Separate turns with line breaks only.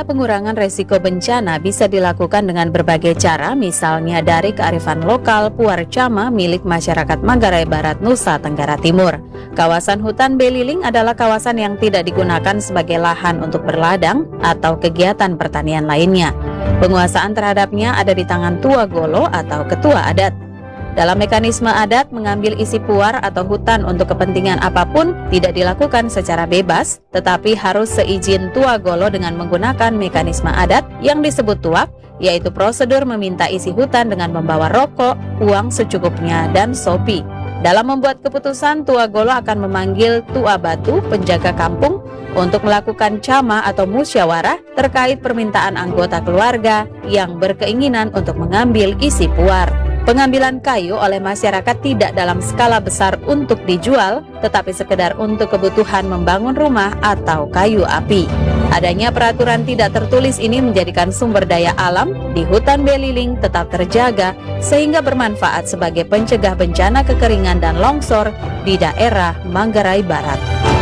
Upaya pengurangan resiko bencana bisa dilakukan dengan berbagai cara, misalnya dari kearifan lokal Puarcama milik masyarakat Manggarai Barat, Nusa Tenggara Timur. Kawasan hutan Beliling adalah kawasan yang tidak digunakan sebagai lahan untuk berladang atau kegiatan pertanian lainnya. Penguasaan terhadapnya ada di tangan Tua Golo atau ketua adat. Dalam mekanisme adat, mengambil isi puar atau hutan untuk kepentingan apapun tidak dilakukan secara bebas, tetapi harus seizin Tua Golo dengan menggunakan mekanisme adat yang disebut tuak, yaitu prosedur meminta isi hutan dengan membawa rokok, uang secukupnya, dan sopi. Dalam membuat keputusan, Tua Golo akan memanggil Tua Batu, penjaga kampung, untuk melakukan cama atau musyawarah terkait permintaan anggota keluarga yang berkeinginan untuk mengambil isi puar. Pengambilan kayu oleh masyarakat tidak dalam skala besar untuk dijual, tetapi sekedar untuk kebutuhan membangun rumah atau kayu api. Adanya peraturan tidak tertulis ini menjadikan sumber daya alam di hutan Beliling tetap terjaga sehingga bermanfaat sebagai pencegah bencana kekeringan dan longsor di daerah Manggarai Barat.